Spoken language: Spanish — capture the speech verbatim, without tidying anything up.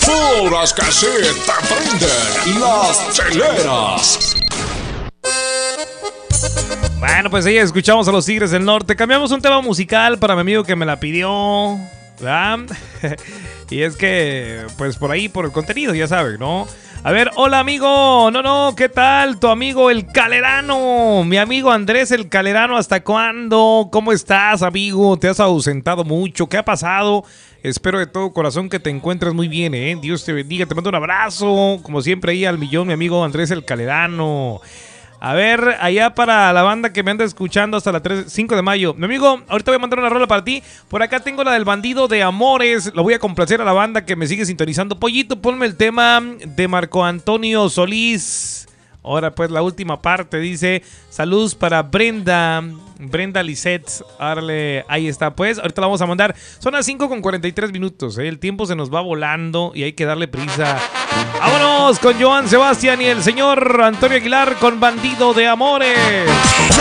Puras que sí te prenden las cheleras. Bueno, pues ahí escuchamos a los Tigres del Norte. Cambiamos un tema musical para mi amigo que me la pidió, ¿verdad? Y es que, pues por ahí, por el contenido, ya saben, ¿no? A ver, hola amigo, no, no, ¿qué tal? Tu amigo el Calerano, mi amigo Andrés el Calerano, ¿hasta cuándo? ¿Cómo estás, amigo? ¿Te has ausentado mucho? ¿Qué ha pasado? Espero de todo corazón que te encuentres muy bien, ¿eh? Dios te bendiga, te mando un abrazo, como siempre ahí al millón, mi amigo Andrés el Calerano. A ver, allá para la banda que me anda escuchando hasta la cinco de mayo. Mi amigo, ahorita voy a mandar una rola para ti. Por acá tengo la del Bandido de Amores. Lo voy a complacer a la banda que me sigue sintonizando. Pollito, ponme el tema de Marco Antonio Solís. Ahora pues la última parte dice, saludos para Brenda, Brenda Lisset. Arle, ahí está pues, ahorita la vamos a mandar. Son las cinco con cuarenta y tres minutos, ¿eh? El tiempo se nos va volando y hay que darle prisa. Vámonos con Joan Sebastián y el señor Antonio Aguilar con Bandido de Amores.